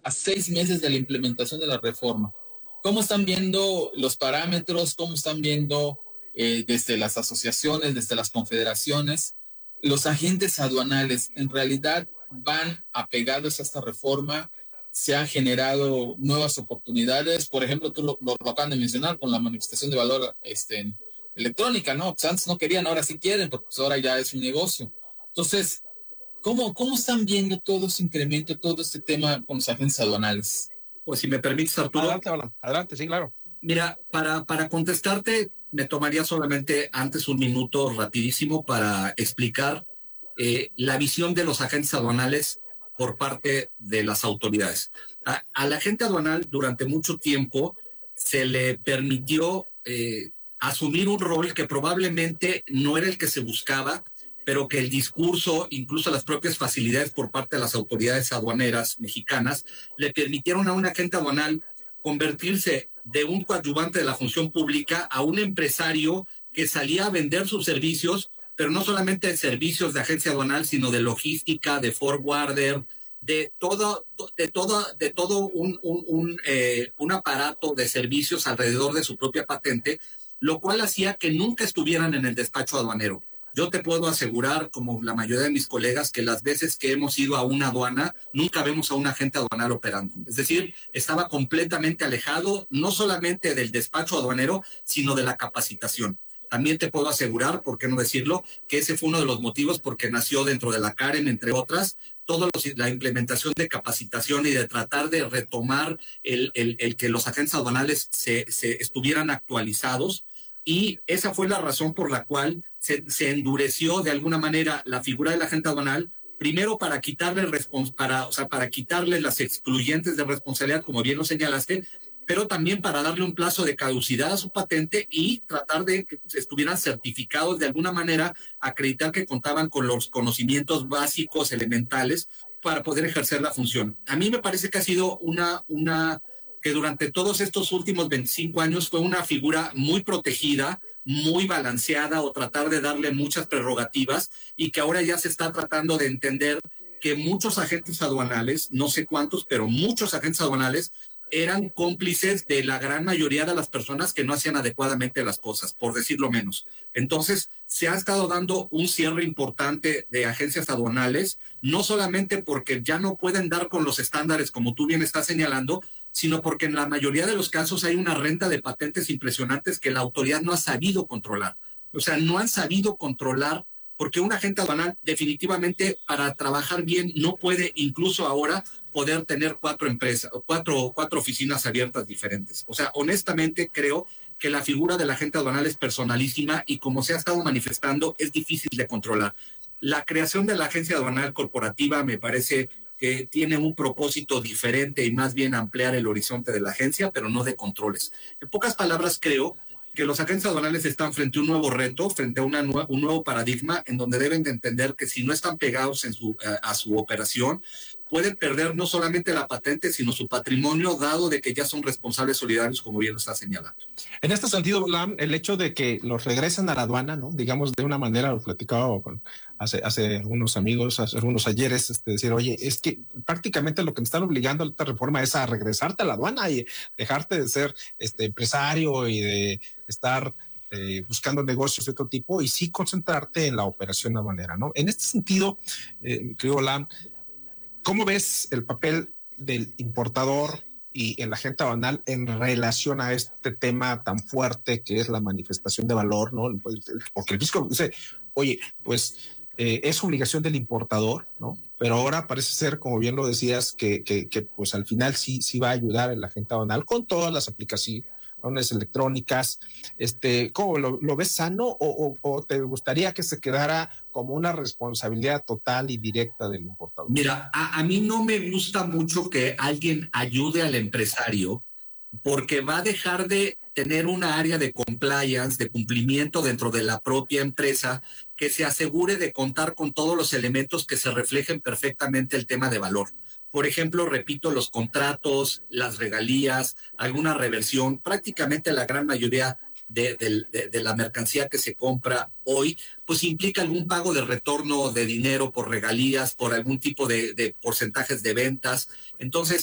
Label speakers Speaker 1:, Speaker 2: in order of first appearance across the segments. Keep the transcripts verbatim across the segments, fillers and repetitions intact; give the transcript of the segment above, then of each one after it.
Speaker 1: a seis meses de la implementación de la reforma. ¿Cómo están viendo los parámetros? ¿Cómo están viendo eh, desde las asociaciones, desde las confederaciones, los agentes aduanales? ¿En realidad van apegados a esta reforma? ¿Se han generado nuevas oportunidades? Por ejemplo, tú lo, lo, lo acaban de mencionar con la manifestación de valor este, electrónica, ¿no? Pues antes no querían, ahora sí quieren, porque pues ahora ya es un negocio. Entonces, ¿cómo, cómo están viendo todo ese incremento, todo este tema con los agentes aduanales?
Speaker 2: Pues si me permites, Arturo.
Speaker 3: Adelante, adelante, sí, claro.
Speaker 2: Mira, para, para contestarte, me tomaría solamente antes un minuto rapidísimo para explicar eh, la visión de los agentes aduanales por parte de las autoridades. A, al agente aduanal durante mucho tiempo se le permitió eh, asumir un rol que probablemente no era el que se buscaba, pero que el discurso, incluso las propias facilidades por parte de las autoridades aduaneras mexicanas, le permitieron a un agente aduanal convertirse de un coadyuvante de la función pública a un empresario que salía a vender sus servicios, pero no solamente de servicios de agencia aduanal, sino de logística, de forwarder, de todo, de todo, de todo un, un, un, eh, un aparato de servicios alrededor de su propia patente, lo cual hacía que nunca estuvieran en el despacho aduanero. Yo te puedo asegurar, como la mayoría de mis colegas, que las veces que hemos ido a una aduana, nunca vemos a un agente aduanal operando. Es decir, estaba completamente alejado, no solamente del despacho aduanero, sino de la capacitación. También te puedo asegurar, por qué no decirlo, que ese fue uno de los motivos porque nació dentro de la Karen, entre otras, toda la implementación de capacitación y de tratar de retomar el, el, el que los agentes aduanales se, se estuvieran actualizados. Y esa fue la razón por la cual se, se endureció de alguna manera la figura del agente aduanal, primero para quitarle, respons- para, o sea, para quitarle las excluyentes de responsabilidad, como bien lo señalaste, pero también para darle un plazo de caducidad a su patente y tratar de que estuvieran certificados de alguna manera, acreditar que contaban con los conocimientos básicos, elementales, para poder ejercer la función. A mí me parece que ha sido una... una que durante todos estos últimos veinticinco años fue una figura muy protegida, muy balanceada, o tratar de darle muchas prerrogativas, y que ahora ya se está tratando de entender que muchos agentes aduanales, no sé cuántos, pero muchos agentes aduanales eran cómplices de la gran mayoría de las personas que no hacían adecuadamente las cosas, por decirlo menos. Entonces, se ha estado dando un cierre importante de agencias aduanales, no solamente porque ya no pueden dar con los estándares, como tú bien estás señalando, sino porque en la mayoría de los casos hay una renta de patentes impresionantes que la autoridad no ha sabido controlar. O sea, no han sabido controlar, porque un agente aduanal definitivamente para trabajar bien no puede, incluso ahora, poder tener cuatro empresas, cuatro, cuatro oficinas abiertas diferentes. O sea, honestamente creo que la figura del agente aduanal es personalísima y, como se ha estado manifestando, es difícil de controlar. La creación de la agencia aduanal corporativa me parece que tiene un propósito diferente y más bien ampliar el horizonte de la agencia, pero no de controles. En pocas palabras, creo que los agentes aduanales están frente a un nuevo reto, frente a una nue- un nuevo paradigma, en donde deben de entender que si no están pegados en su, a, a su operación, pueden perder no solamente la patente, sino su patrimonio, dado de que ya son responsables solidarios, como bien lo está señalando.
Speaker 3: En este sentido, Lam, el hecho de que los regresen a la aduana, ¿no? Digamos, de una manera, lo platicaba con hace, hace algunos amigos, hace algunos ayeres, este, decir, oye, es que prácticamente lo que me están obligando a esta reforma es a regresarte a la aduana y dejarte de ser este empresario y de estar eh, buscando negocios de otro tipo y sí concentrarte en la operación aduanera, ¿no? En este sentido, eh, creo, Lam, ¿cómo ves el papel del importador y el agente aduanal en relación a este tema tan fuerte que es la manifestación de valor, ¿no? Porque el fisco dice, oye, pues eh, es obligación del importador, ¿no? Pero ahora parece ser, como bien lo decías, que, que, que pues al final sí, sí va a ayudar el agente aduanal con todas las aplicaciones electrónicas. Este, ¿cómo lo, lo ves sano o, o, o te gustaría que se quedara como una responsabilidad total y directa del importador?
Speaker 2: Mira, a, a mí no me gusta mucho que alguien ayude al empresario, porque va a dejar de tener una área de compliance, de cumplimiento dentro de la propia empresa, que se asegure de contar con todos los elementos que se reflejen perfectamente el tema de valor. Por ejemplo, repito, los contratos, las regalías, alguna reversión, prácticamente la gran mayoría de, de, de, de la mercancía que se compra hoy, pues implica algún pago de retorno de dinero por regalías, por algún tipo de, de porcentajes de ventas. Entonces,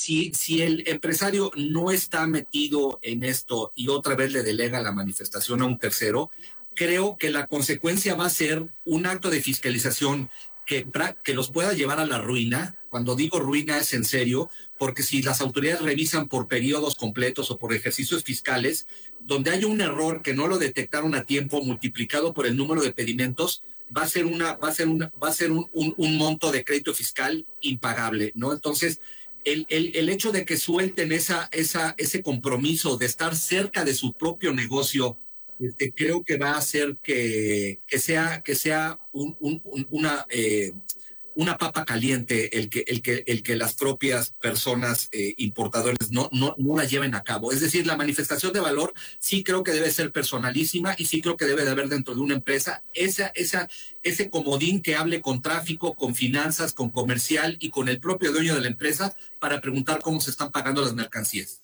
Speaker 2: si, si el empresario no está metido en esto y otra vez le delega la manifestación a un tercero, creo que la consecuencia va a ser un acto de fiscalización que, que los pueda llevar a la ruina. Cuando digo ruina es en serio, porque si las autoridades revisan por periodos completos o por ejercicios fiscales, donde hay un error que no lo detectaron a tiempo multiplicado por el número de pedimentos, va a ser una, va a ser una, va a ser un, un, un monto de crédito fiscal impagable, ¿no? Entonces, el, el, el hecho de que suelten esa, esa, ese compromiso de estar cerca de su propio negocio, este, creo que va a hacer que, que sea, que sea un, un, un, una, eh, una papa caliente el que, el que, el que las propias personas eh, importadores no, no, no la lleven a cabo. Es decir, la manifestación de valor sí creo que debe ser personalísima y sí creo que debe de haber dentro de una empresa esa, esa, ese comodín que hable con tráfico, con finanzas, con comercial y con el propio dueño de la empresa para preguntar cómo se están pagando las mercancías.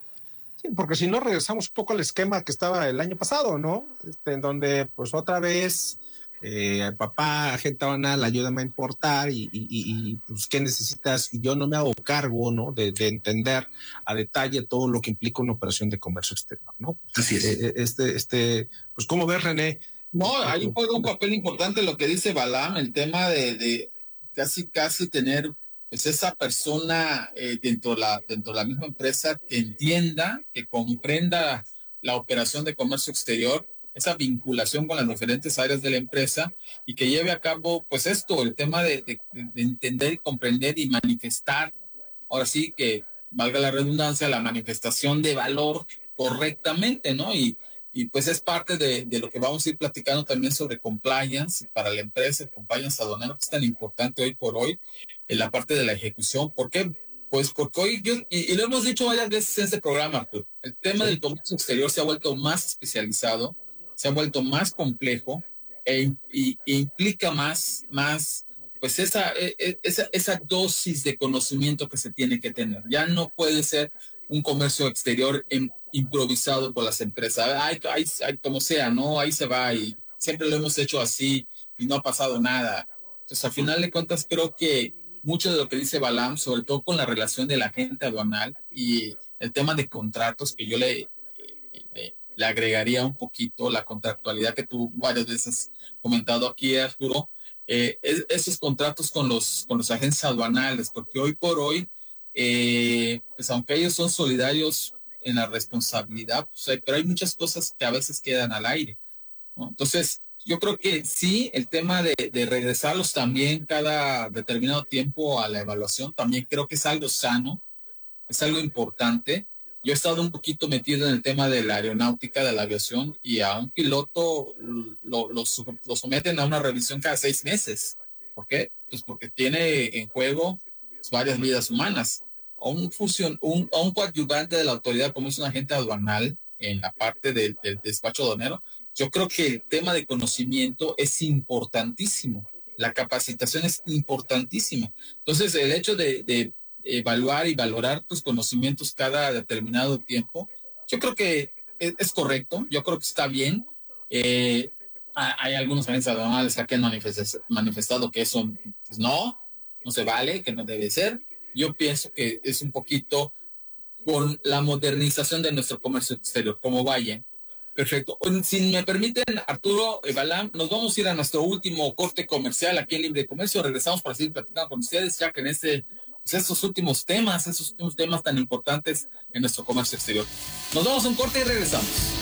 Speaker 3: Sí, porque si no regresamos un poco al esquema que estaba el año pasado, ¿no? Este, en donde pues otra vez eh, papá, agente aduanal, ayúdame a importar y, y, y pues qué necesitas, y yo no me hago cargo, ¿no? De, de entender a detalle todo lo que implica una operación de comercio exterior, ¿no?
Speaker 2: Así es.
Speaker 3: Eh, este, este, pues ¿cómo ves, René?
Speaker 1: No, ahí juega un papel importante lo que dice Balam, el tema de, de casi casi tener pues esa persona eh, dentro, la, dentro de la misma empresa que entienda, que comprenda la operación de comercio exterior, esa vinculación con las diferentes áreas de la empresa y que lleve a cabo pues esto, el tema de, de, de entender y comprender y manifestar, ahora sí que valga la redundancia, la manifestación de valor correctamente, ¿no? Y Y pues es parte de, de lo que vamos a ir platicando también sobre compliance para la empresa, el compliance aduanero, que es tan importante hoy por hoy, en la parte de la ejecución. ¿Por qué? Pues porque hoy, yo, y, y lo hemos dicho varias veces en este programa, Artur, el tema del comercio exterior se ha vuelto más especializado, se ha vuelto más complejo e, y, e implica más, más pues esa, esa, esa dosis de conocimiento que se tiene que tener. Ya no puede ser un comercio exterior en, improvisado por las empresas. Ay, ay, ay, como sea, ¿no? Ahí se va y siempre lo hemos hecho así y no ha pasado nada. Entonces, al final de cuentas, creo que mucho de lo que dice Balam, sobre todo con la relación del agente aduanal y el tema de contratos, que yo le, le, le agregaría un poquito la contractualidad que tú varias veces has comentado aquí, Arturo, eh, es, esos contratos con los, con los agentes aduanales, porque hoy por hoy, eh, pues aunque ellos son solidarios en la responsabilidad, pues hay, pero hay muchas cosas que a veces quedan al aire, ¿no? Entonces, yo creo que sí, el tema de, de regresarlos también cada determinado tiempo a la evaluación, también creo que es algo sano, es algo importante. Yo he estado un poquito metido en el tema de la aeronáutica, de la aviación, y a un piloto lo, lo, lo someten a una revisión cada seis meses. ¿Por qué? Pues porque tiene en juego varias vidas humanas. A un, fusion, un, a un coadyuvante de la autoridad como es un agente aduanal en la parte del, del despacho aduanero, yo creo que el tema de conocimiento es importantísimo. La capacitación es importantísima. Entonces, el hecho de, de evaluar y valorar tus conocimientos cada determinado tiempo, yo creo que es, es correcto, yo creo que está bien. Eh, hay algunos agentes aduanales que han manifestado que eso pues no, no se vale, que no debe ser. Yo pienso que es un poquito con la modernización de nuestro comercio exterior, como vaya. Perfecto. Si me permiten, Arturo, Balam, nos vamos a ir a nuestro último corte comercial aquí en Libre Comercio. Regresamos para seguir platicando con ustedes, ya que en este, pues estos últimos temas, esos últimos temas tan importantes en nuestro comercio exterior. Nos vamos a un corte y regresamos.